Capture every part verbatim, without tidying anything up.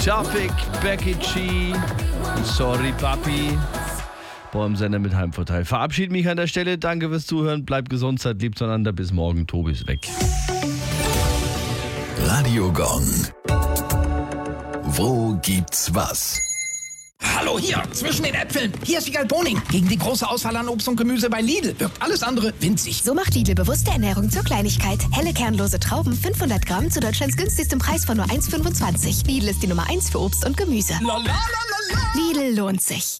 Topic, Becky G, Sorry Papi. Beim Sender mit Heimvorteil. Verabschiede mich an der Stelle. Danke fürs Zuhören. Bleibt gesund, seid lieb zueinander. Bis morgen. Tobi ist weg. Radio Gong. Wo gibt's was? Hallo hier, zwischen den Äpfeln. Hier ist Wiegald Boning. Gegen die große Auswahl an Obst und Gemüse bei Lidl wirkt alles andere winzig. So macht Lidl bewusste Ernährung zur Kleinigkeit. Helle kernlose Trauben, fünfhundert Gramm zu Deutschlands günstigstem Preis von nur eins Komma fünfundzwanzig. Lidl ist die Nummer eins für Obst und Gemüse. La, la, la, la, la. Lidl lohnt sich.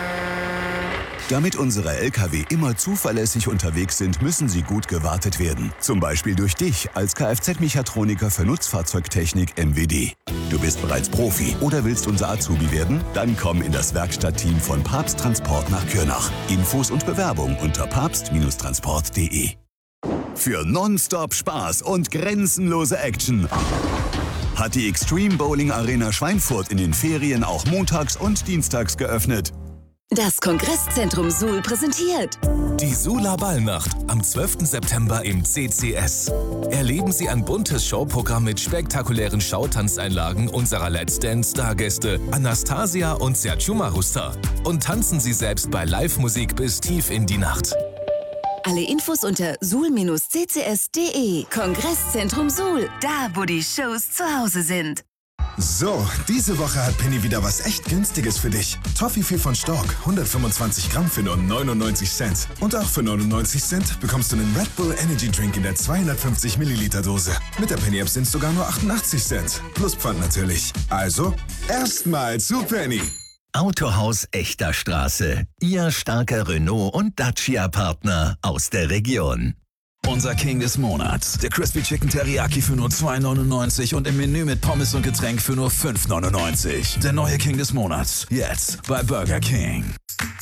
Damit unsere L K W immer zuverlässig unterwegs sind, müssen sie gut gewartet werden. Zum Beispiel durch dich als Kfz-Mechatroniker für Nutzfahrzeugtechnik M W D. Du bist bereits Profi oder willst unser Azubi werden? Dann komm in das Werkstattteam von Papst Transport nach Kürnach. Infos und Bewerbung unter papst transport punkt de. Für nonstop Spaß und grenzenlose Action hat die Extreme Bowling Arena Schweinfurt in den Ferien auch montags und dienstags geöffnet. Das Kongresszentrum Suhl präsentiert die Suhler Ballnacht am zwölften September im C C S. Erleben Sie ein buntes Showprogramm mit spektakulären Schautanzeinlagen unserer Let's Dance-Stargäste Anastasia und Sergio Marusta. Und tanzen Sie selbst bei Live-Musik bis tief in die Nacht. Alle Infos unter suhl c c s punkt de. Kongresszentrum Suhl, da wo die Shows zu Hause sind. So, diese Woche hat Penny wieder was echt Günstiges für dich. Toffifee von Stork, hundertfünfundzwanzig Gramm für nur neunundneunzig Cent. Und auch für neunundneunzig Cent bekommst du einen Red Bull Energy Drink in der zweihundertfünfzig Milliliter Dose. Mit der Penny App sind es sogar nur achtundachtzig Cent. Plus Pfand natürlich. Also, erstmal zu Penny. Autohaus Echter Straße. Ihr starker Renault- und Dacia-Partner aus der Region. Unser King des Monats. Der Crispy Chicken Teriyaki für nur zwei neunundneunzig und im Menü mit Pommes und Getränk für nur fünf neunundneunzig. Der neue King des Monats. Jetzt bei Burger King.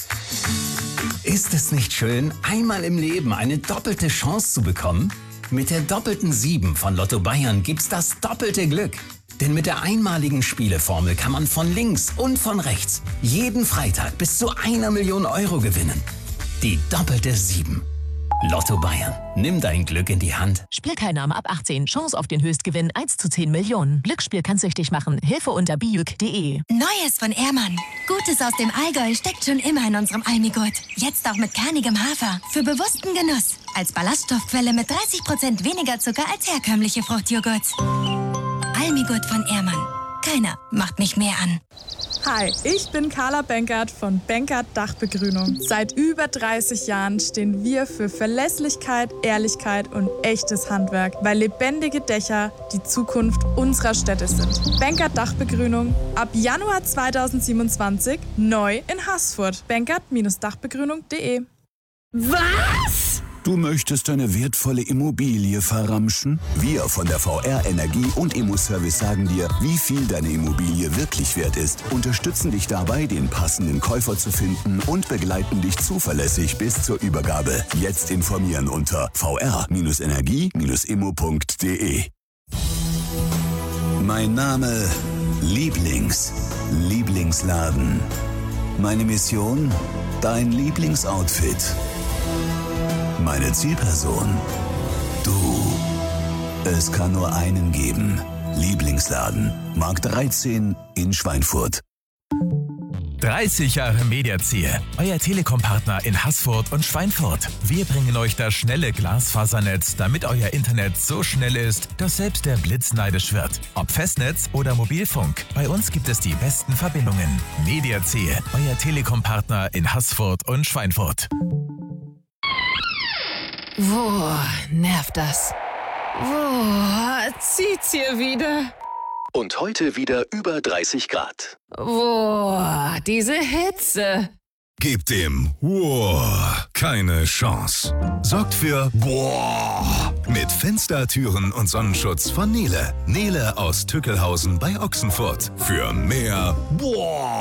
Ist es nicht schön, einmal im Leben eine doppelte Chance zu bekommen? Mit der doppelten sieben von Lotto Bayern gibt's das doppelte Glück. Denn mit der einmaligen Spieleformel kann man von links und von rechts jeden Freitag bis zu einer Million Euro gewinnen. Die doppelte sieben. Lotto Bayern. Nimm dein Glück in die Hand. Spielteilnahme ab achtzehn. Chance auf den Höchstgewinn eins zu zehn Millionen. Glücksspiel kann süchtig machen. Hilfe unter biuk punkt de. Neues von Ehrmann. Gutes aus dem Allgäu steckt schon immer in unserem Almigurt. Jetzt auch mit kernigem Hafer. Für bewussten Genuss. Als Ballaststoffquelle mit dreißig Prozent weniger Zucker als herkömmliche Fruchtjoghurts. Almigurt von Ehrmann. Keiner macht mich mehr an. Hi, ich bin Carla Benkert von Benkert Dachbegrünung. Seit über dreißig Jahren stehen wir für Verlässlichkeit, Ehrlichkeit und echtes Handwerk, weil lebendige Dächer die Zukunft unserer Städte sind. Benkert Dachbegrünung ab Januar zweitausendsiebenundzwanzig neu in Haßfurt. benkert Dachbegrünung punkt de. Was? Du möchtest deine wertvolle Immobilie verramschen? Wir von der V R Energie und Immoservice sagen dir, wie viel deine Immobilie wirklich wert ist, unterstützen dich dabei, den passenden Käufer zu finden und begleiten dich zuverlässig bis zur Übergabe. Jetzt informieren unter v r energie immo punkt de. Mein Name Lieblings. Lieblingsladen. Meine Mission? Dein Lieblingsoutfit. Meine Zielperson? Du. Es kann nur einen geben. Lieblingsladen. Markt dreizehn in Schweinfurt. dreißig Jahre Mediaziel. Euer Telekom-Partner in Haßfurt und Schweinfurt. Wir bringen euch das schnelle Glasfasernetz, damit euer Internet so schnell ist, dass selbst der Blitz neidisch wird. Ob Festnetz oder Mobilfunk, bei uns gibt es die besten Verbindungen. Mediaziel. Euer Telekom-Partner in Haßfurt und Schweinfurt. Boah, nervt das. Boah, zieht's hier wieder. Und heute wieder über dreißig Grad. Boah, diese Hitze. Gebt dem Wow keine Chance. Sorgt für Boah mit Fenstertüren und Sonnenschutz von Nele. Nele aus Tückelhausen bei Ochsenfurt. Für mehr Boah.